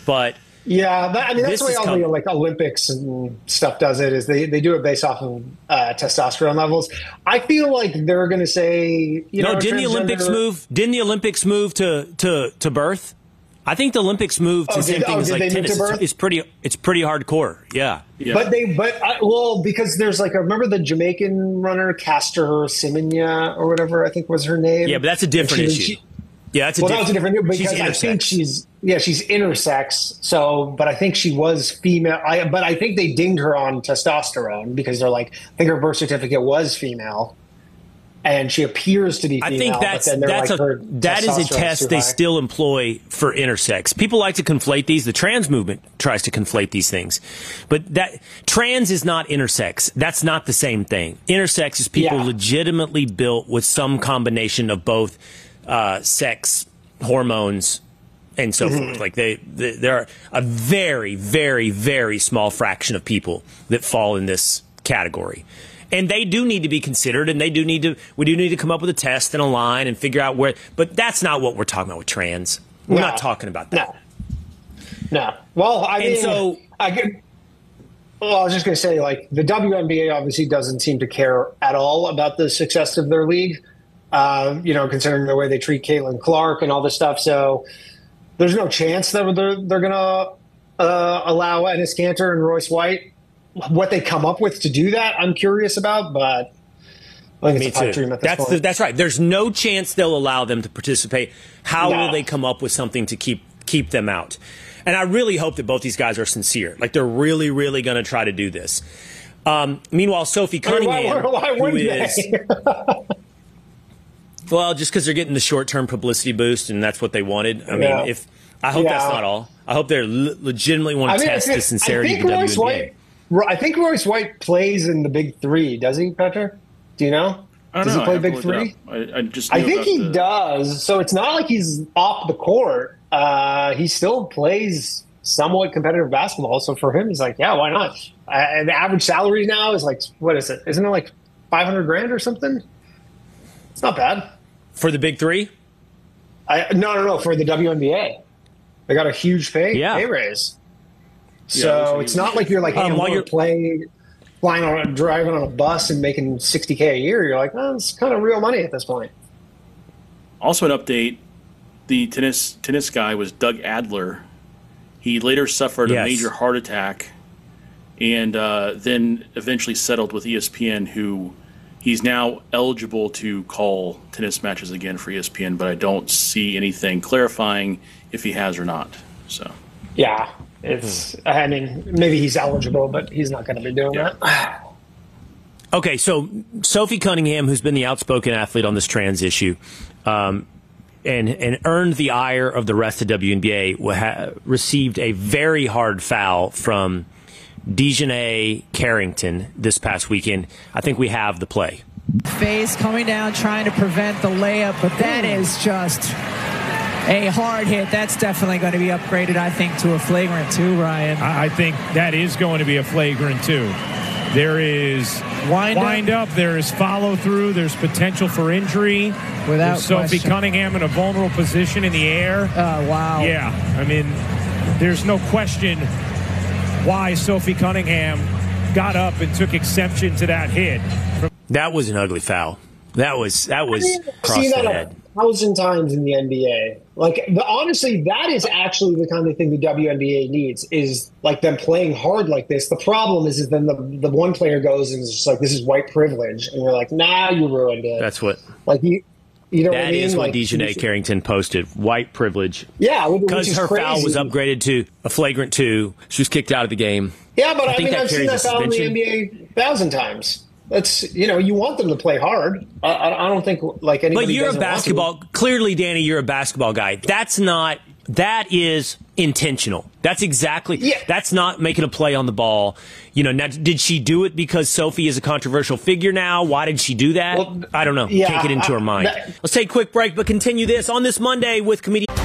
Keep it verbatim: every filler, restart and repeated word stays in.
But yeah, that, I mean that's the way all com- the like Olympics and stuff does it. Is they, they do it based off of uh, testosterone levels. I feel like they're going to say, you no, know, didn't the Olympics move? Didn't the Olympics move to to to birth? I think the Olympics moved to oh, the same did, thing oh, as like tennis. It's, it's pretty it's pretty hardcore. Yeah. yeah. But they but I, well because there's like I remember the Jamaican runner Castor Semenya or whatever I think was her name. Yeah, but that's a different she, issue. She, yeah, that's a well, diff- that was a different issue because I intersex. think she's yeah she's intersex. So, but I think she was female. I but I think they dinged her on testosterone because they're like I think her birth certificate was female. And she appears to be female. I think that's but then that's like, a that is a test they still employ for intersex. People like to conflate these. The trans movement tries to conflate these things, but that trans is not intersex. That's not the same thing. Intersex is people Yeah. legitimately built with some combination of both uh, sex, hormones, and so Mm-hmm. forth. Like they, they, there are a very, very, very small fraction of people that fall in this category. And they do need to be considered, and they do need to. We do need to come up with a test and a line and figure out where. But that's not what we're talking about with trans. We're No. not talking about that. No, no. Well, I And mean, so- I get. Well, I was just going to say, like the W N B A obviously doesn't seem to care at all about the success of their league. Uh, you know, considering the way they treat Caitlin Clark and all this stuff. So there's no chance that they're they're going to uh, allow Enes Kanter and Royce White. What they come up with to do that, I'm curious about, but I think Me it's a pipe too. dream at this That's point. the, that's right. There's no chance they'll allow them to participate. How No. will they come up with something to keep keep them out? And I really hope that both these guys are sincere. Like they're really, really going to try to do this. Um, meanwhile, Sophie I mean, Cunningham, why, why who wouldn't is they? well, just because they're getting the short-term publicity boost, and that's what they wanted. I Yeah. mean, if I hope that's Yeah. not all. I hope they le- legitimately want I to mean, test I the think, sincerity I think of the Royce W N B A. White. Ro- I think Royce White plays in the Big Three, does he, Petra? Do you know? I don't Does know. he play I have to Big look it Three? up. I, I just I knew think about he the- does. So it's not like he's off the court. Uh, he still plays somewhat competitive basketball. So for him, he's like, yeah, why not? Uh, and the average salary now is like, what is it? Isn't it like five hundred grand or something? It's not bad. For the Big Three? I, no, no, no. For the W N B A, they got a huge pay, Yeah. pay raise. Yeah, So looks like it's he's- not like you're like, hey, Um, I'm while going you're- to play, flying on, a, driving on a bus and making sixty K a year. You're like, oh, it's kind of real money at this point. Also, an update: the tennis tennis guy was Doug Adler. He later suffered Yes. a major heart attack, and uh, then eventually settled with E S P N. Who he's now eligible to call tennis matches again for E S P N, but I don't see anything clarifying if he has or not. So Yeah, it's. I mean, maybe he's eligible, but he's not going to be doing Yeah. that. Okay, so Sophie Cunningham, who's been the outspoken athlete on this trans issue, um, and and earned the ire of the rest of W N B A, wa- ha- received a very hard foul from Dejanay Carrington this past weekend. I think we have the play. Face coming down, trying to prevent the layup, but that is just a hard hit. That's definitely going to be upgraded, I think, to a flagrant two, Ryan. I I think that is going to be a flagrant two. There is Wind up. wind up, there is follow through, there's potential for injury. Without There's Sophie question. Cunningham in a vulnerable position in the air. Oh, wow. Yeah, I mean, there's no question why Sophie Cunningham got up and took exception to that hit. That was an ugly foul. That was that was I've across seen the that head. a thousand times in the N B A. Like, the, honestly, that is actually the kind of thing the W N B A needs, is like them playing hard like this. The problem is, is then the the one player goes and is just like, this is white privilege, and you're like, nah, you ruined it. That's what like you, you know what I that mean? is what Like, Dejanay Carrington posted. White privilege. Yeah, which Because is her crazy. foul was upgraded to a flagrant two. She was kicked out of the game. Yeah, but I, think mean, that I've seen carries that a foul in the suspension. N B A a thousand times. That's, you know, you want them to play hard. I, I I don't think like anybody. But you're a doesn't want to. basketball. Clearly, Danny, you're a basketball guy. That's not. That is intentional. That's exactly. Yeah. That's not making a play on the ball. You know. Now, did she do it because Sophie is a controversial figure now? Why did she do that? Well, I don't know. yeah, Can't get into I- her mind. that- Let's take a quick break, but continue this on this Monday with comedian.